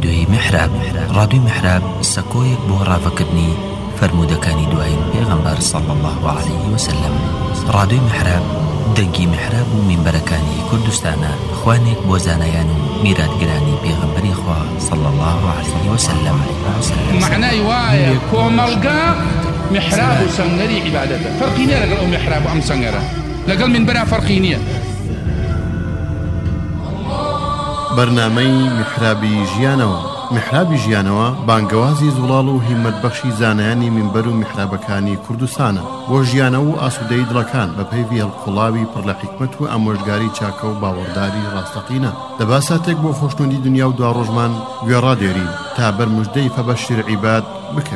رادیۆی میحراب. رادیۆی میحراب سەکۆیەک بۆ ڕاوەکردنی فرمودەکانی دوایین پێغەمبەر صلی الله عليه وسلم. رادیۆی میحراب دەنگی میحراب و مینبەرەکانی کوردستانە، خوانێک بۆ زانایان و میراتگرانی پێغەمبەری خوا صلی الله عليه وسلم. معنای وایە کۆمەڵگا محراب و سەنگەری عیبادەتە. فەرقی نییە لەگەڵ ئەو محراب و ئەم سەنگەرە، لەگەڵ مینبەرە فەرقی نییە. بەرنامەی میحرابی ژیانەوە. میحرابی ژیانەوە بانگەوازی زوڵاڵ و هیمەتبەخشی زانایانی مینبەر و میحرابەکانی کوردستانە بۆ ژیانەوە و ئاسوودەی دڵەکان بە پێیوی هەڵقوڵاوی پڕ لە حیکمەت و ئامۆژگاری چاکە و باوەڕداری ڕاستەقینە. دەباساتێک بۆ خۆشنودی دنیا و دواڕۆژمان گوێڕادێرین تا بەرموژدەی فەبەشیر عیباد بکەوێت.